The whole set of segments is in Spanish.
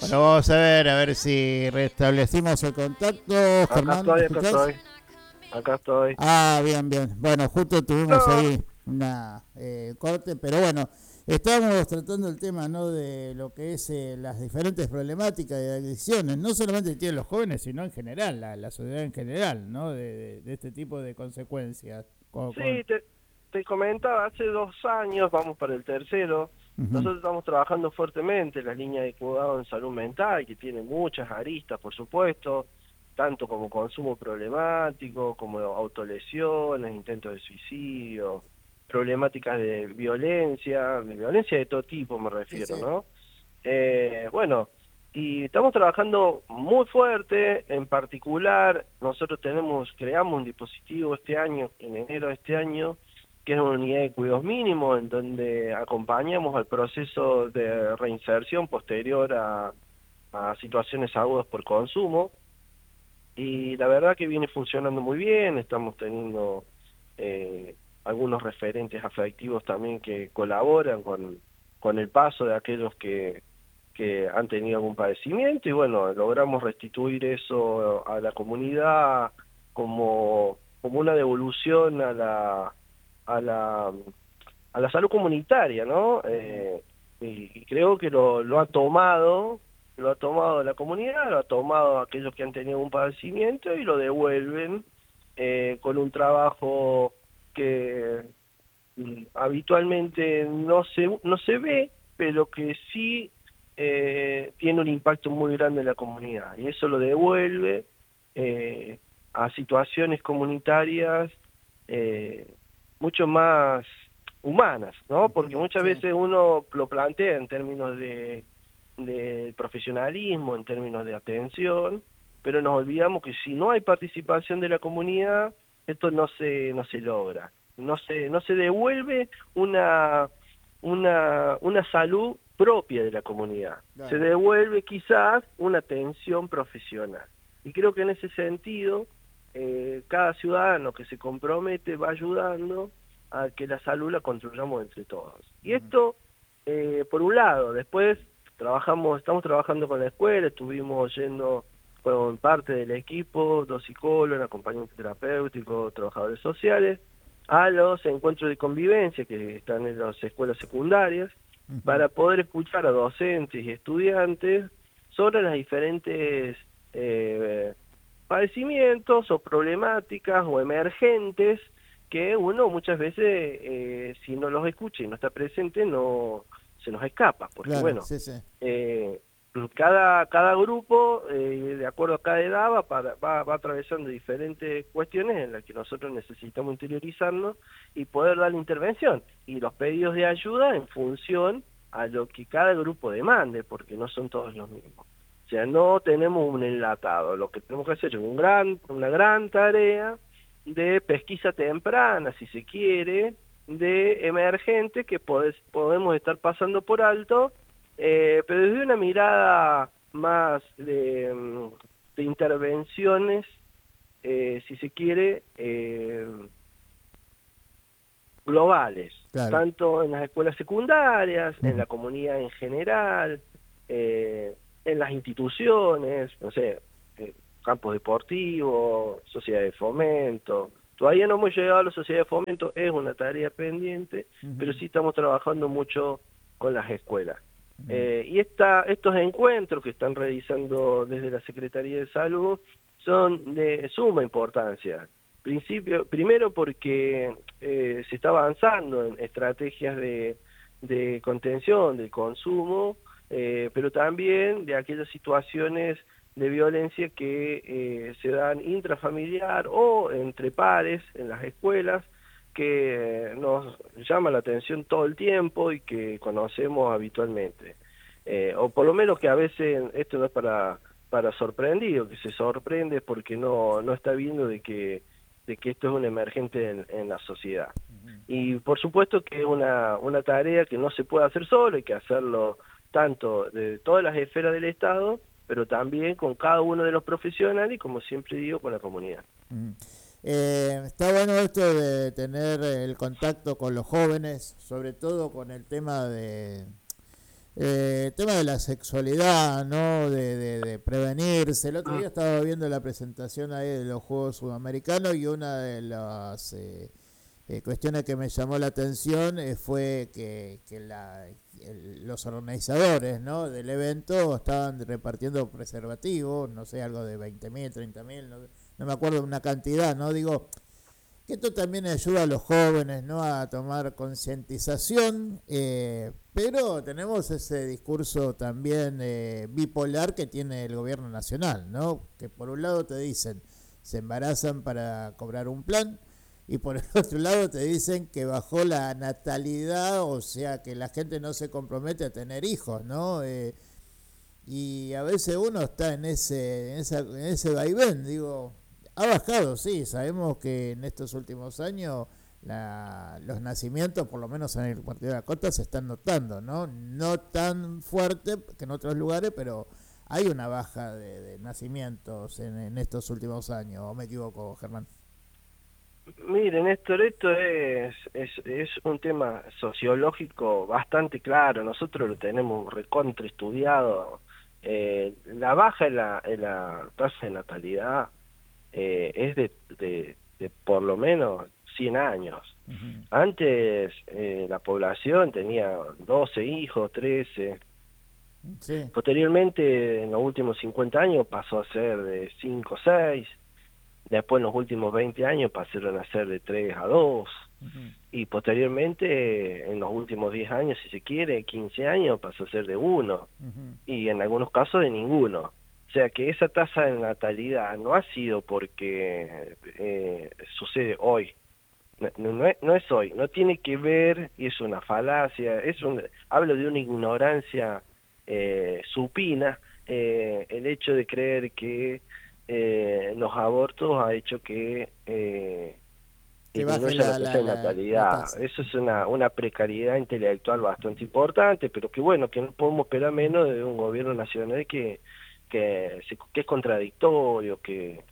Bueno, vamos a ver si restablecimos el contacto. Acá Germán, ¿me estoy, acá escuchás? estoy, acá estoy. Ah, bien, bien. Bueno, justo tuvimos No, ahí una corte, pero bueno, estábamos tratando el tema, ¿no? De lo que es las diferentes problemáticas de adicciones, no solamente que tienen los jóvenes, sino en general, la sociedad en general, ¿no? De este tipo de consecuencias. sí, te comentaba, hace 2 años, vamos para el tercero, Ujú. nosotros estamos trabajando fuertemente en la línea de cuidado en salud mental, que tiene muchas aristas, por supuesto, tanto como consumo problemático, como autolesiones, intentos de suicidio, problemáticas de violencia de todo tipo me Sí, refiero, sí. ¿no? Bueno, y estamos trabajando muy fuerte, en particular nosotros creamos un dispositivo este año, en enero de este año, que es una unidad de cuidados mínimos, en donde acompañamos al proceso de reinserción posterior a situaciones agudas por consumo, y la verdad que viene funcionando muy bien, estamos teniendo eh, algunos referentes afectivos también que colaboran con el paso de aquellos que han tenido algún padecimiento y bueno, logramos restituir eso a la comunidad como una devolución a la, a la salud comunitaria, ¿no? Y creo que lo ha tomado la comunidad, lo ha tomado aquellos que han tenido un padecimiento y lo devuelven con un trabajo que habitualmente no se ve, pero que sí tiene un impacto muy grande en la comunidad. Y eso lo devuelve eh, a situaciones comunitarias eh, mucho más humanas, ¿no? Porque muchas Sí. veces uno lo plantea en términos de profesionalismo, en términos de atención, pero nos olvidamos que si no hay participación de la comunidad, esto no se logra. No se devuelve una salud propia de la comunidad. Se Claro. devuelve quizás una atención profesional. Y creo que en ese sentido, cada ciudadano que se compromete va ayudando a que la salud la construyamos entre todos. Y Ujú. esto, por un lado, después estamos trabajando con la escuela, estuvimos yendo con parte del equipo, 2 psicólogos, acompañantes terapéuticos, trabajadores sociales, a los encuentros de convivencia que están en las escuelas secundarias, Ujú. para poder escuchar a docentes y estudiantes sobre las diferentes eh, padecimientos o problemáticas o emergentes que uno muchas veces, si no los escucha y no está presente, no se nos escapa, porque Claro, bueno, sí, sí. eh, cada grupo, de acuerdo a cada edad, va atravesando diferentes cuestiones en las que nosotros necesitamos interiorizarnos y poder dar la intervención y los pedidos de ayuda en función a lo que cada grupo demande, porque no son todos los mismos. O sea, no tenemos un enlatado, lo que tenemos que hacer es una gran tarea de pesquisa temprana, si se quiere, de emergentes que podemos estar pasando por alto, pero desde una mirada más de intervenciones, si se quiere, globales, Claro. tanto en las escuelas secundarias, en Ujú. la comunidad en general, en las instituciones, no sé, campos deportivos, sociedades de fomento. Todavía no hemos llegado a la sociedad de fomento, es una tarea pendiente, pero Ujú. sí estamos trabajando mucho con las escuelas. Ujú. Estos encuentros que están realizando desde la Secretaría de Salud son de suma importancia. Primero porque se está avanzando en estrategias de contención del consumo, pero también de aquellas situaciones de violencia que se dan intrafamiliar o entre pares en las escuelas, que nos llama la atención todo el tiempo y que conocemos habitualmente. O por lo menos que a veces esto no es para sorprendido, que se sorprende porque no está viendo de que esto es un emergente en la sociedad. Y por supuesto que es una tarea que no se puede hacer solo, hay que hacerlo tanto de todas las esferas del Estado, pero también con cada uno de los profesionales y, como siempre digo, con la comunidad. Ujú. Está bueno esto de tener el contacto con los jóvenes, sobre todo con el tema tema de la sexualidad, ¿no? De prevenirse. El otro día estaba viendo la presentación ahí de los Juegos Sudamericanos y una de las cuestiones que me llamó la atención fue que los organizadores, ¿no? del evento estaban repartiendo preservativos, no sé, algo de 20.000, 30.000, no me acuerdo una cantidad, ¿no? Digo, que esto también ayuda a los jóvenes, ¿no? a tomar concientización, pero tenemos ese discurso también bipolar que tiene el gobierno nacional, ¿no? Que por un lado te dicen, se embarazan para cobrar un plan, y por el otro lado te dicen que bajó la natalidad, o sea que la gente no se compromete a tener hijos, ¿no? Y a veces uno está en ese vaivén, digo, ha bajado, sí, sabemos que en estos últimos años los nacimientos, por lo menos en el partido de la costa, se están notando, ¿no? No tan fuerte que en otros lugares, pero hay una baja de nacimientos en estos últimos años, ¿o me equivoco, Germán? Miren, Néstor, esto es un tema sociológico bastante claro. Nosotros lo tenemos recontra estudiado. La baja en la tasa de natalidad es de por lo menos 100 años. Uh-huh. Antes la población tenía 12 hijos, 13. Sí. Posteriormente, en los últimos 50 años, pasó a ser de 5 o 6. Después, en los últimos 20 años, pasaron a ser de 3 a 2. Uh-huh. Y posteriormente, en los últimos 10 años, si se quiere, 15 años, pasó a ser de 1. Uh-huh. Y en algunos casos de ninguno. O sea que esa tasa de natalidad no ha sido porque sucede hoy. No es hoy, no tiene que ver, y es una falacia, hablo de una ignorancia supina, el hecho de creer que los abortos ha hecho que disminuya la tasa de natalidad. Eso es una precariedad intelectual bastante importante, pero que bueno, que no podemos esperar menos de un gobierno nacional que es contradictorio, que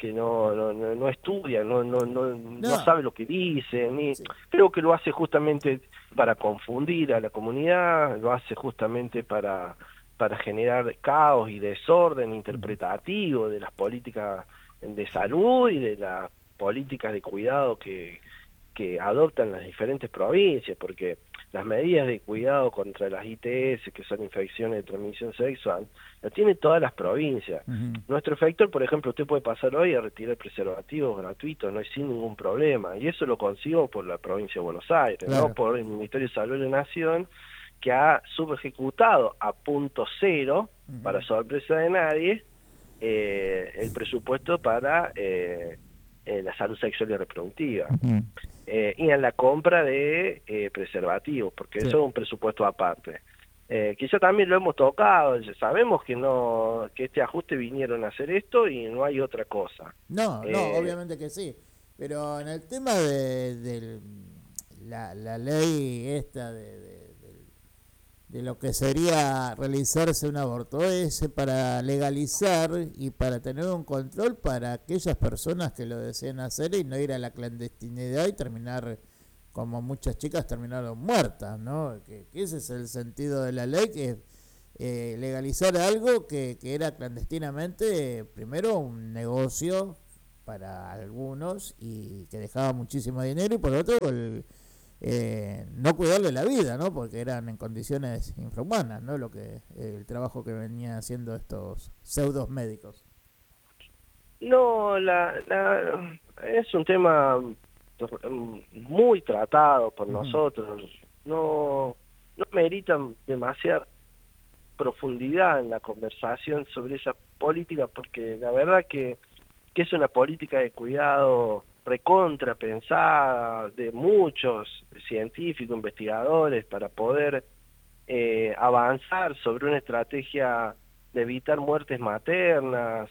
no estudia, no sabe lo que dice, Sí. creo que lo hace justamente para confundir a la comunidad, lo hace justamente para generar caos y desorden interpretativo de las políticas de salud y de las políticas de cuidado que adoptan las diferentes provincias, porque las medidas de cuidado contra las ITS, que son infecciones de transmisión sexual, las tienen todas las provincias. Uh-huh. Nuestro efector, por ejemplo, usted puede pasar hoy a retirar preservativos gratuitos, no hay sin ningún problema, y eso lo consigo por la provincia de Buenos Aires, claro. no por el Ministerio de Salud de la Nación, que ha subejecutado a punto cero, uh-huh, para sorpresa de nadie, el presupuesto para la salud sexual y reproductiva. Uh-huh. Y en la compra de preservativos, porque sí, eso es un presupuesto aparte. Quizá también lo hemos tocado, sabemos que este ajuste vinieron a hacer esto y no hay otra cosa. No, obviamente que sí, pero en el tema de la ley esta de lo que sería realizarse un aborto, es para legalizar y para tener un control para aquellas personas que lo deseen hacer y no ir a la clandestinidad y terminar como muchas chicas terminaron muertas, ¿no? Que ese es el sentido de la ley, que es legalizar algo que era clandestinamente, primero un negocio para algunos y que dejaba muchísimo dinero, y por otro no cuidarle la vida, ¿no? Porque eran en condiciones infrahumanas, ¿no? El trabajo que venían haciendo estos pseudos médicos. No, es un tema muy tratado por nosotros. No meritan demasiada profundidad en la conversación sobre esa política, porque la verdad que es una política de cuidado recontra pensada de muchos científicos, investigadores, para poder avanzar sobre una estrategia de evitar muertes maternas.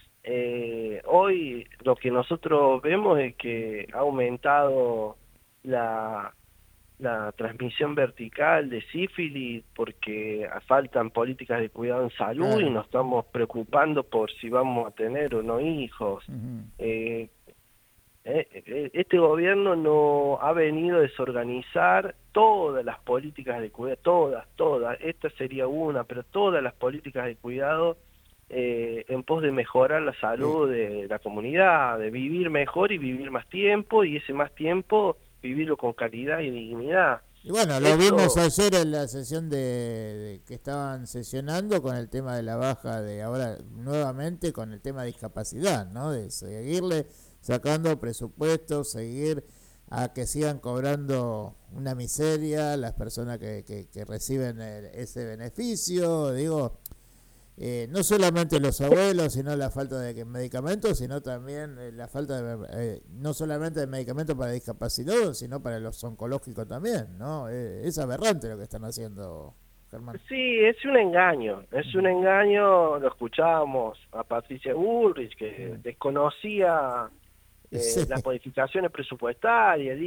Hoy lo que nosotros vemos es que ha aumentado la transmisión vertical de sífilis porque faltan políticas de cuidado en salud, claro, y nos estamos preocupando por si vamos a tener o no hijos. Uh-huh. Este gobierno no ha venido a desorganizar todas las políticas de cuidado, todas, esta sería una, pero todas las políticas de cuidado en pos de mejorar la salud de la comunidad, de vivir mejor y vivir más tiempo, y ese más tiempo vivirlo con calidad y dignidad. Y bueno, lo vimos ayer en la sesión de que estaban sesionando con el tema de la baja de ahora nuevamente con el tema de discapacidad, ¿no? De seguirle sacando presupuestos, seguir a que sigan cobrando una miseria las personas que reciben ese beneficio, digo, no solamente los abuelos, sino la falta de medicamentos, sino también la falta de, no solamente de medicamentos para discapacitados, sino para los oncológicos también, ¿no? Es aberrante lo que están haciendo, Germán. Sí, es un engaño, lo escuchábamos a Patricia Bullrich, que desconocía las modificaciones presupuestarias,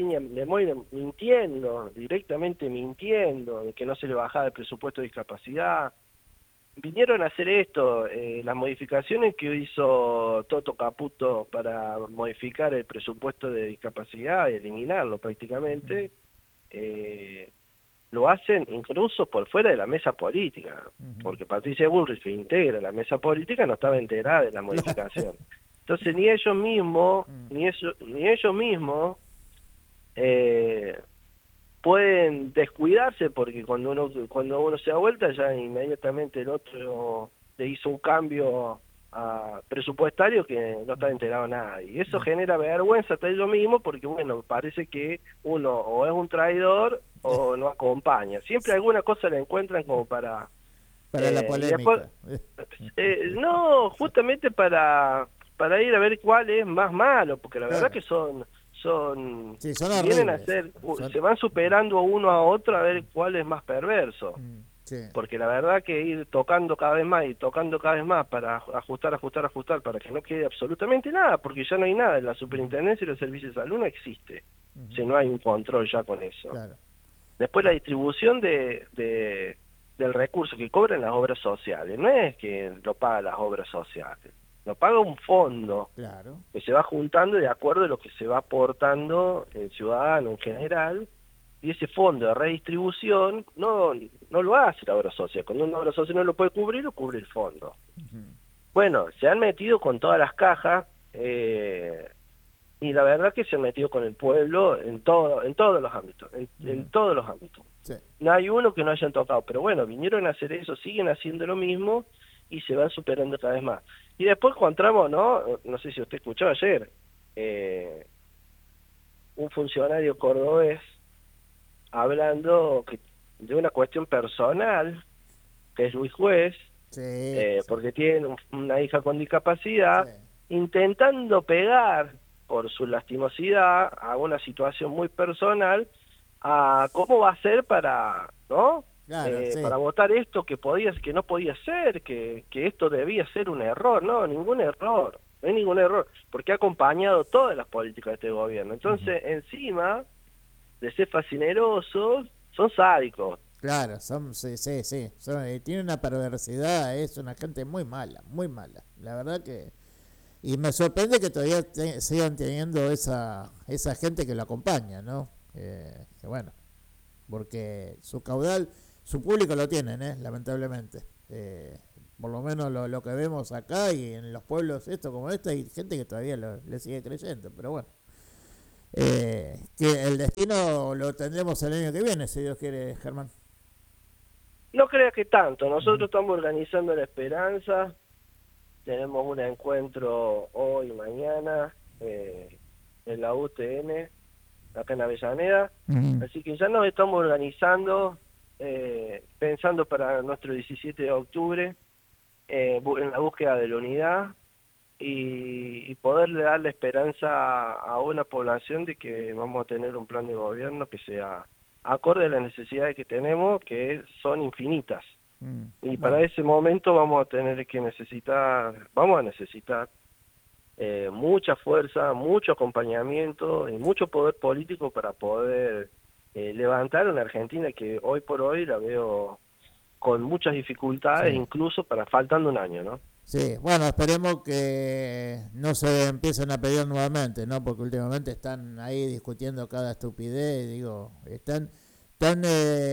directamente mintiendo, de que no se le bajaba el presupuesto de discapacidad. Vinieron a hacer esto, las modificaciones que hizo Toto Caputo para modificar el presupuesto de discapacidad y eliminarlo prácticamente, lo hacen incluso por fuera de la mesa política, porque Patricia Bullrich, que integra la mesa política, no estaba enterada de la modificación. Entonces ni ellos mismos, pueden descuidarse, porque cuando uno se da vuelta ya inmediatamente el otro le hizo un cambio presupuestario que no está enterado nadie. Y eso genera vergüenza hasta ellos mismos, porque bueno, parece que uno o es un traidor o no acompaña. Siempre alguna cosa le encuentran como para la polémica. No, justamente para ir a ver cuál es más malo, porque la verdad que son vienen a ser, se van superando uno a otro a ver cuál es más perverso. Porque la verdad que ir tocando cada vez más para ajustar para que no quede absolutamente nada, porque ya no hay nada, la superintendencia y los servicios de salud no existe, si no hay un control ya con eso. Claro. Después la distribución del recurso que cobran las obras sociales, no es que lo pagan las obras sociales, lo paga un fondo, claro, que se va juntando de acuerdo a lo que se va aportando el ciudadano en general, y ese fondo de redistribución no lo hace la obra social. Cuando una obra social no lo puede cubrir, lo cubre el fondo. Bueno, se han metido con todas las cajas, y la verdad que se han metido con el pueblo en todos los ámbitos, en todos los ámbitos. Sí. No hay uno que no hayan tocado, pero bueno, vinieron a hacer eso, siguen haciendo lo mismo y se van superando cada vez más. Y después encontramos, no sé si usted escuchó ayer, un funcionario cordobés hablando de una cuestión personal, que es Luis Juez, porque tiene una hija con discapacidad, intentando pegar por su lastimosidad a una situación muy personal, a cómo va a ser para, ¿no? Claro, para votar esto que no podía ser, que esto debía ser un error. No, ningún error, no hay ningún error, porque ha acompañado todas las políticas de este gobierno. Entonces, encima de ser fascinerosos, son sádicos. Claro, tiene una perversidad, es una gente muy mala, la verdad que... Y me sorprende que todavía sigan teniendo esa gente que lo acompaña, ¿no? Que bueno, porque su caudal... Su público lo tienen, lamentablemente. Por lo menos lo que vemos acá y en los pueblos como este, hay gente que todavía le sigue creyendo. Pero bueno, que el destino lo tendremos el año que viene, si Dios quiere, Germán. No creas que tanto. Nosotros estamos organizando la esperanza. Tenemos un encuentro hoy y mañana en la UTN, acá en Avellaneda. Así que ya nos estamos organizando... pensando para nuestro 17 de octubre en la búsqueda de la unidad y poderle dar la esperanza a una población de que vamos a tener un plan de gobierno que sea acorde a las necesidades que tenemos, que son infinitas. Y para ese momento vamos a necesitar mucha fuerza, mucho acompañamiento y mucho poder político para poder levantar una Argentina que hoy por hoy la veo con muchas dificultades, incluso faltando un año, ¿no? Sí, bueno, esperemos que no se empiecen a pedir nuevamente, ¿no? Porque últimamente están ahí discutiendo cada estupidez, digo, están están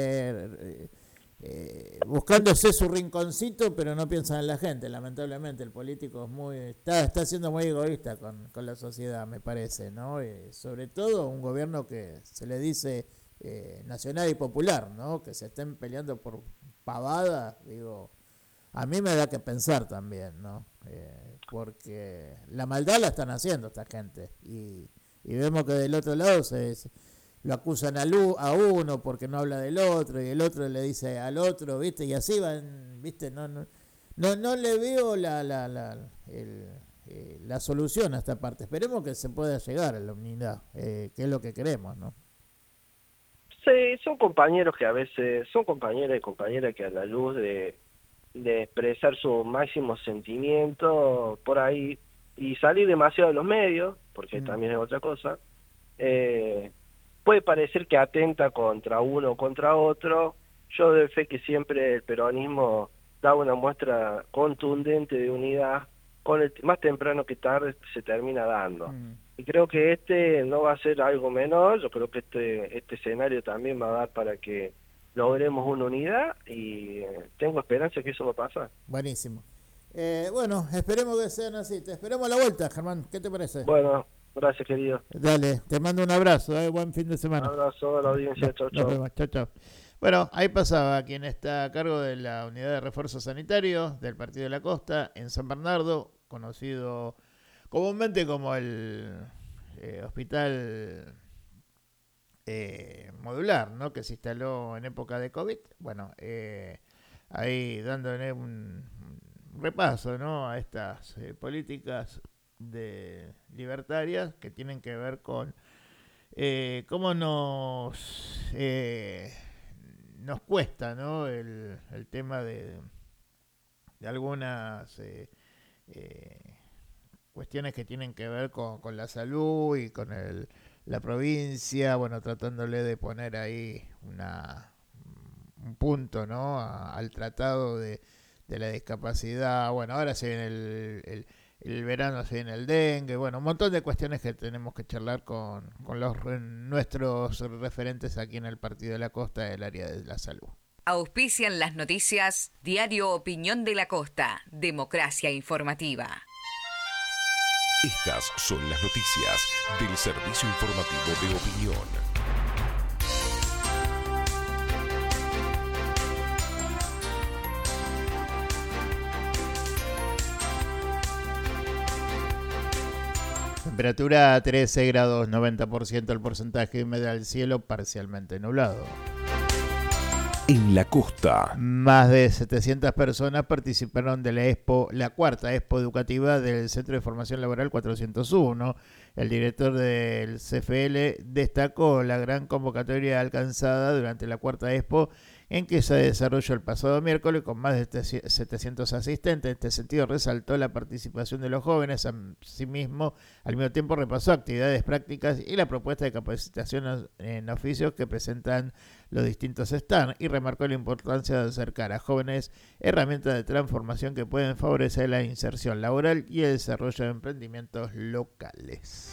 buscándose su rinconcito, pero no piensan en la gente. Lamentablemente el político está siendo muy egoísta con la sociedad, me parece, ¿no? Sobre todo un gobierno que se le dice nacional y popular, ¿no? Que se estén peleando por pavadas, digo, a mí me da que pensar también, ¿no? Porque la maldad la están haciendo esta gente y vemos que del otro lado lo acusan a uno porque no habla del otro y el otro le dice al otro, ¿viste? Y así van, ¿viste? No le veo la solución a esta parte. Esperemos que se pueda llegar a la unidad, que es lo que queremos, ¿no? Sí, son compañeros que a veces, son compañeros y compañeras que a la luz de expresar su máximo sentimiento por ahí y salir demasiado de los medios, porque también es otra cosa, puede parecer que atenta contra uno o contra otro. Yo doy fe que siempre el peronismo da una muestra contundente de unidad, más temprano que tarde se termina dando. Y creo que este no va a ser algo menor. Yo creo que este escenario también va a dar para que logremos una unidad y tengo esperanza que eso va a pasar. Buenísimo. Bueno, esperemos que sean así. Te esperamos a la vuelta, Germán. ¿Qué te parece? Bueno, gracias, querido. Dale, te mando un abrazo. Buen fin de semana. Un abrazo a la audiencia. Chau, chau. Chau. Bueno, ahí pasaba quien está a cargo de la unidad de refuerzo sanitario del Partido de la Costa en San Bernardo, conocido comúnmente como el hospital modular, ¿no? Que se instaló en época de COVID. Bueno, ahí dándole un repaso, ¿no? A estas políticas libertarias que tienen que ver con cómo nos cuesta, ¿no? El tema de algunas cuestiones que tienen que ver con la salud y con la provincia, bueno, tratándole de poner ahí un punto, ¿no? Al tratado de la discapacidad. Bueno, ahora se viene el verano, se viene el dengue, bueno, un montón de cuestiones que tenemos que charlar con nuestros referentes aquí en el Partido de la Costa del área de la salud. Auspician las noticias Diario Opinión de la Costa, Democracia Informativa. Estas son las noticias del Servicio Informativo de Opinión. Temperatura 13 grados, 90% el porcentaje de humedad del cielo, parcialmente nublado. En la costa, más de 700 personas participaron de la cuarta expo educativa del Centro de Formación Laboral 401. El director del CFL destacó la gran convocatoria alcanzada durante la cuarta expo, en que se desarrolló el pasado miércoles con más de 700 asistentes. En este sentido, resaltó la participación de los jóvenes. Asimismo, al mismo tiempo repasó actividades prácticas y la propuesta de capacitación en oficios que presentan los distintos stands, y remarcó la importancia de acercar a jóvenes herramientas de transformación que pueden favorecer la inserción laboral y el desarrollo de emprendimientos locales.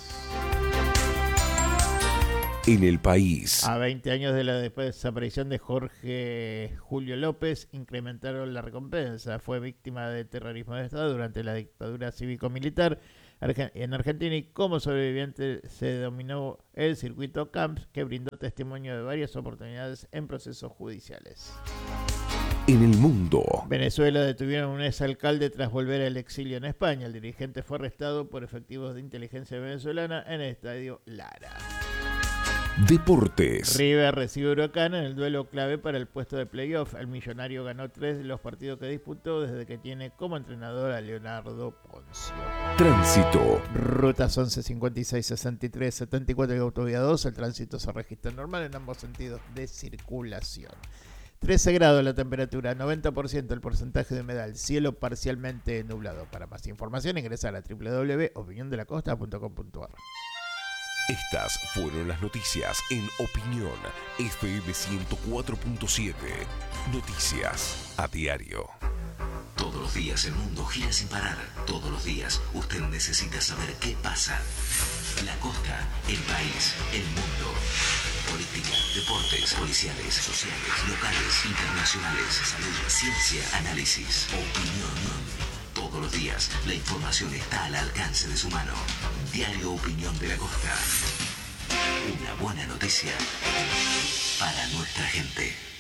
En el país, a 20 años de la desaparición de Jorge Julio López, incrementaron la recompensa. Fue víctima de terrorismo de Estado durante la dictadura cívico-militar en Argentina, y como sobreviviente se denominó el circuito Camps, que brindó testimonio de varias oportunidades en procesos judiciales. En el mundo, Venezuela detuvieron a un exalcalde tras volver al exilio en España. El dirigente fue arrestado por efectivos de inteligencia venezolana en el estadio Lara. Deportes. River recibe Huracán en el duelo clave para el puesto de playoff. El millonario ganó 3 de los partidos que disputó desde que tiene como entrenador a Leonardo Poncio. Tránsito. Rutas 11, 56, 63, 74 y autovía 2. El tránsito se registra normal en ambos sentidos de circulación. 13 grados la temperatura, 90% el porcentaje de humedad, cielo parcialmente nublado. Para más información ingresar a www.opiniondelacosta.com.ar. Estas fueron las noticias en Opinión FM 104.7. Noticias a diario. Todos los días el mundo gira sin parar. Todos los días usted necesita saber qué pasa. La costa, el país, el mundo. política, deportes, policiales, sociales, locales, internacionales, salud, ciencia, análisis, opinión. Todos los días, la información está al alcance de su mano. Diario Opinión de la Costa. Una buena noticia para nuestra gente.